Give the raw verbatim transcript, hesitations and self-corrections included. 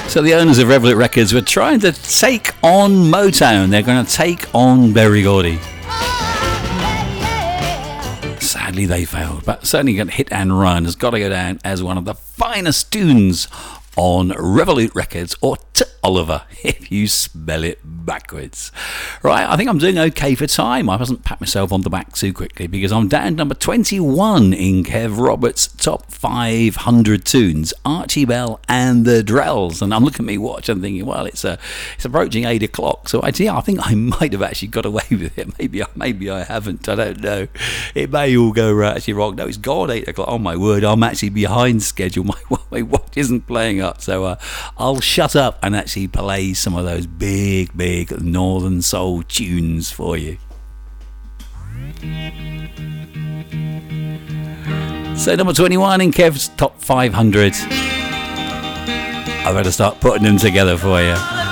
So the owners of Revolut Records were trying to take on Motown. They're going to take on Berry Gordy. Sadly, they failed, but certainly going to Hit and Run has got to go down as one of the finest tunes on Revolut Records, or T Oliver if you spell it backwards. Right, I think I'm doing okay for time. I mustn't pat myself on the back too quickly because I'm down number twenty-one in Kev Roberts' top five hundred tunes, Archie Bell and the Drells. And I'm looking at me watch and thinking, well, it's uh, it's approaching eight o'clock, so I, yeah, I think I might have actually got away with it. Maybe I, maybe I haven't. I don't know. It may all go right, actually wrong. No, it's gone eight o'clock. Oh my word, I'm actually behind schedule. My, my watch isn't playing up, so uh, I'll shut up and actually play some of those big, big Northern Soul tunes for you. So number twenty-one in Kev's top five hundred. I better start putting them together for you.